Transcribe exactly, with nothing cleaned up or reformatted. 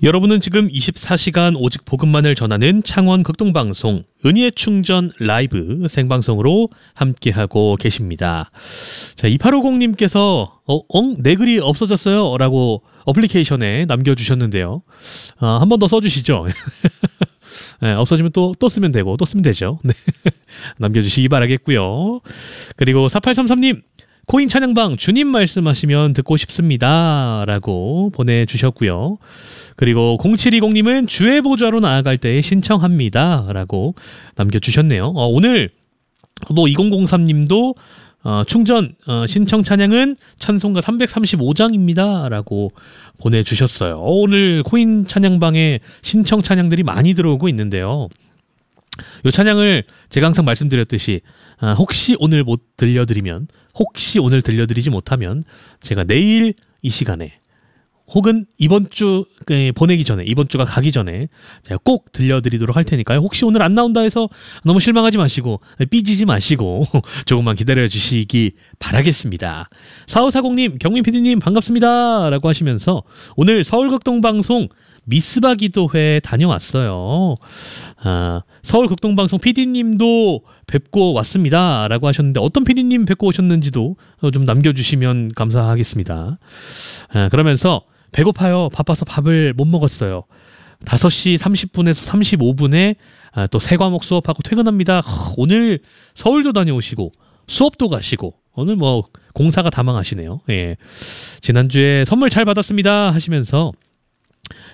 여러분은 지금 이십사 시간 오직 복음만을 전하는 창원 극동방송 은희의 충전 라이브 생방송으로 함께하고 계십니다. 자, 이팔오공님께서 어, 엉? 내 글이 없어졌어요 라고 어플리케이션에 남겨주셨는데요. 아, 한 번 더 써주시죠. 네, 없어지면 또, 또 쓰면 되고 또 쓰면 되죠. 네. 남겨주시기 바라겠고요. 그리고 사팔삼삼님 코인 찬양방 주님 말씀하시면 듣고 싶습니다 라고 보내주셨고요. 그리고 공칠이공님은 주의 보좌로 나아갈 때에 신청합니다 라고 남겨주셨네요. 어, 오늘 뭐 이공공삼님도 어, 충전 어, 신청 찬양은 찬송가 삼백삼십오장입니다 라고 보내주셨어요. 어, 오늘 코인 찬양방에 신청 찬양들이 많이 들어오고 있는데요. 이 찬양을 제가 항상 말씀드렸듯이 아, 혹시 오늘 못 들려드리면 혹시 오늘 들려드리지 못하면 제가 내일 이 시간에 혹은 이번 주 보내기 전에 이번 주가 가기 전에 제가 꼭 들려드리도록 할 테니까요. 혹시 오늘 안 나온다 해서 너무 실망하지 마시고 삐지지 마시고 조금만 기다려 주시기 바라겠습니다. 사오사공님 경민 피디님 반갑습니다 라고 하시면서 오늘 서울극동방송 미스바 기도회 다녀왔어요. 아, 서울극동방송 피디님도 뵙고 왔습니다 라고 하셨는데 어떤 피디님 뵙고 오셨는지도 좀 남겨주시면 감사하겠습니다. 아, 그러면서 배고파요. 바빠서 밥을 못 먹었어요. 다섯 시 삼십 분에서 삼십오 분에 아, 또 세 과목 수업하고 퇴근합니다. 허, 오늘 서울도 다녀오시고 수업도 가시고 오늘 뭐 공사가 다망하시네요. 예. 지난주에 선물 잘 받았습니다 하시면서